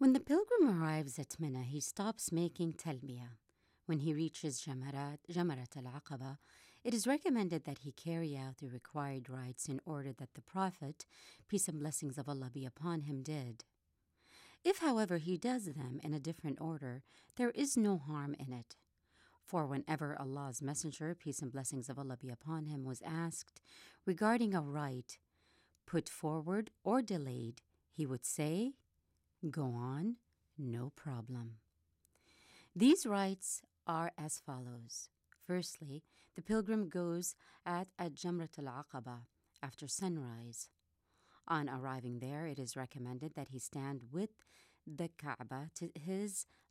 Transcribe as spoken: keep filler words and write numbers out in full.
When the pilgrim arrives at Mina, he stops making talbiyah. When he reaches Jamarat, Jamarat al-Aqaba, it is recommended that he carry out the required rites in order that the Prophet, peace and blessings of Allah be upon him, did. If, however, he does them in a different order, there is no harm in it. For whenever Allah's Messenger, peace and blessings of Allah be upon him, was asked regarding a rite put forward or delayed, he would say, "Go on, no problem." These rites are as follows. Firstly, the pilgrim goes at Jamrat al-Aqaba after sunrise. On arriving there, it is recommended that he stand with the Kaaba to his